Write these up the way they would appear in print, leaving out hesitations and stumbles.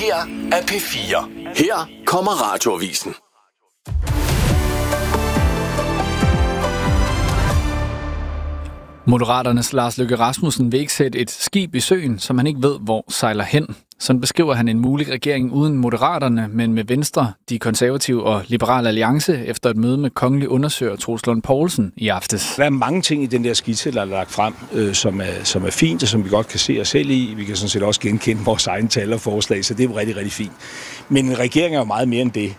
her er P4. Her kommer Radioavisen. Moderaternes Lars Løkke Rasmussen vil ikke sætte et skib i søen, som han ikke ved, hvor sejler hen. Sådan beskriver han en mulig regering uden Moderaterne, men med Venstre, De Konservative og Liberal Alliance efter et møde med kongelig undersøger Troels Lund Poulsen i aftes. Der er mange ting i den der skitse, der er lagt frem, som er fint, og som vi godt kan se os selv i. Vi kan sådan set også genkende vores egne tal og forslag, så det er jo rigtig, rigtig fint. Men en regering er jo meget mere end det.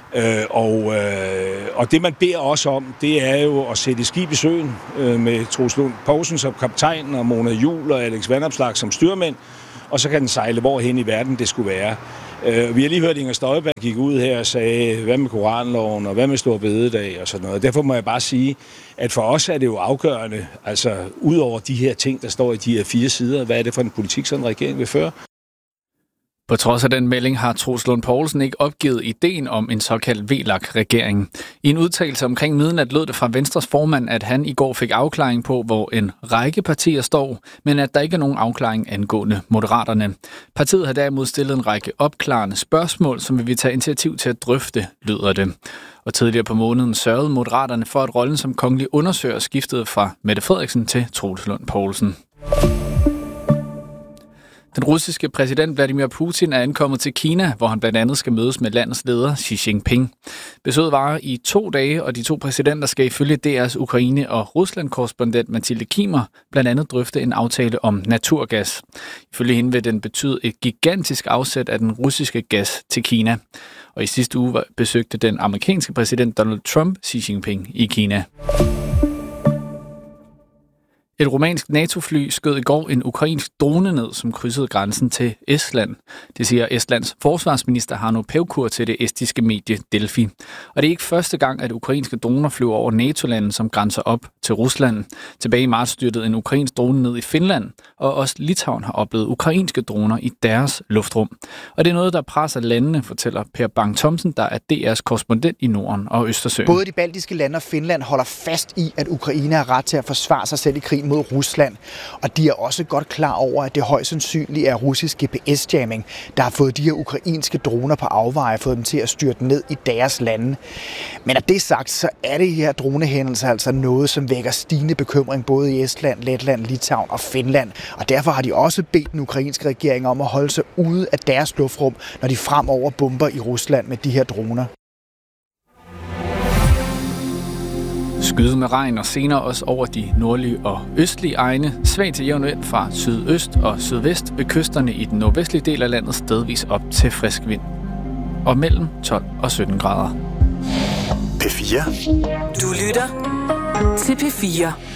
Og det man beder os om, det er jo at sætte skib i søen med Troels Lund Poulsen som kaptajn og Mona Juhl og Alex Vanopslagh som styrmænd, og så kan den sejle hvorhen i verden det skulle være. Vi har lige hørt Inger Støjberg gik ud her og sagde, hvad med koranloven og hvad med Store Bededag og sådan noget. Derfor må jeg bare sige, at for os er det jo afgørende, altså ud over de her ting, der står i de her 4 sider, hvad er det for en politik, sådan en regering vil føre? På trods af den melding har Troels Lund Poulsen ikke opgivet ideen om en såkaldt VLAK-regering. I en udtalelse omkring midnat lød det fra Venstres formand, at han i går fik afklaring på, hvor en række partier står, men at der ikke er nogen afklaring angående Moderaterne. Partiet har derimod stillet en række opklarende spørgsmål, som vi vil tage initiativ til at drøfte, lyder det. Og tidligere på måneden sørgede Moderaterne for, at rollen som kongelig undersøger skiftede fra Mette Frederiksen til Troels Lund Poulsen. Den russiske præsident Vladimir Putin er ankommet til Kina, hvor han blandt andet skal mødes med landets leder Xi Jinping. Besøget varer i 2 dage, og de 2 præsidenter skal ifølge DR's Ukraine- og Rusland-korrespondent Mathilde Kimer blandt andet drøfte en aftale om naturgas. Ifølge hende vil den betyde et gigantisk afsæt af den russiske gas til Kina. Og i sidste uge besøgte den amerikanske præsident Donald Trump Xi Jinping i Kina. Et rumænsk NATO-fly skød i går en ukrainsk drone ned, som krydsede grænsen til Estland. Det siger Estlands forsvarsminister Hannu Pevkur til det estiske medie Delfi. Og det er ikke første gang, at ukrainske droner flyver over NATO-landet, som grænser op til Rusland. Tilbage i marts styrtede en ukrainsk drone ned i Finland, og også Litauen har oplevet ukrainske droner i deres luftrum. Og det er noget, der presser landene, fortæller Per Bang-Thomsen, der er DR's korrespondent i Norden og Østersøen. Både de baltiske lande og Finland holder fast i, at Ukraine har ret til at forsvare sig selv i krigen mod Rusland, og de er også godt klar over, at det højst sandsynligt er russisk GPS-jamming, der har fået de her ukrainske droner på afveje, fået dem til at styrte ned i deres lande. Men når det er sagt, så er det her dronehændelser altså noget, som vækker stigende bekymring både i Estland, Letland, Litauen og Finland, og derfor har de også bedt den ukrainske regering om at holde sig ude af deres luftrum, når de fremover bomber i Rusland med de her droner. Skyde med regn og senere også over de nordlige og østlige egne. Svag til jævn vind fra sydøst og sydvest ved kysterne i den nordvestlige del af landet stedvis op til frisk vind. Og mellem 12 og 17 grader. P4. Du lytter til P4.